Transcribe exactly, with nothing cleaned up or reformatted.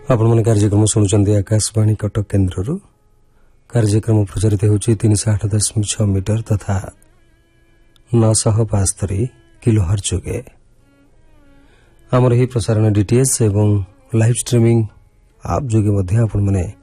आपण मन कार्यक्रम शुणुंट आकाशवाणी कटक केन्द्र कार्यक्रम प्रचारित होती तीन सौ आठ दशमिक छह मीटर तथा नौ सौ पास्तरी किलो हर्ज जोगे आमर यह प्रसारण डीटीएच एवं लाइव स्ट्रीमिंग आप जोगे आपण मैंने